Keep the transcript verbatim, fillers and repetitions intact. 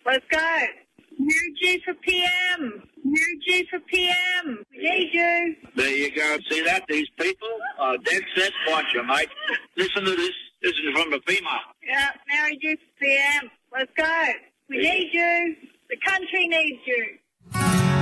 Let's go. Mary G for P M. Mary G for P M. We need you. There you go. See that? These people are dead set. Watch you, mate. Listen to this. This is from the female. Yeah, Mary G for P M. Let's go. We need you. The country needs you.